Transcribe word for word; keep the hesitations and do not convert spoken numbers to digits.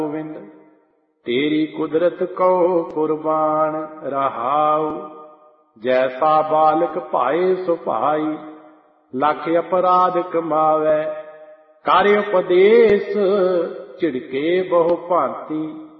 ਗੋਬਿੰਦ ਤੇਰੀ ਕੁਦਰਤ ਕਉ ਕੁਰਬਾਨ ਰਹਾਉ। ਜੈਸਾ ਬਾਲਕ ਭਾਏ ਸੋ ਭਾਈ, ਲੱਖ ਅਪਰਾਧ ਕਮਾਵੈ। ਕਰ ਉਪਦੇਸ ਝਿੜਕੇ ਬਹੁ ਭਾਂਤੀ,